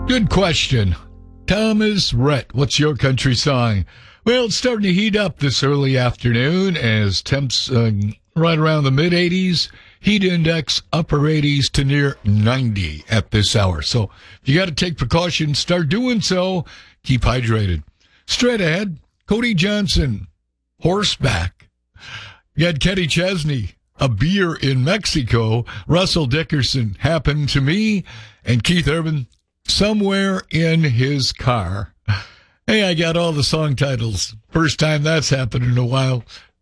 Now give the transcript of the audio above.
Good question. Thomas Rhett, what's your country song? Well, it's starting to heat up this early afternoon as temps right around the mid-80s, heat index upper 80s to near 90 at this hour. So if you got to take precautions, start doing so. Keep hydrated. Straight ahead, Cody Johnson, Horseback. You got Kenny Chesney, A Beer in Mexico. Russell Dickerson, Happened to Me. And Keith Urban, Somewhere in His Car. Hey, I got all the song titles. First time that's happened in a while.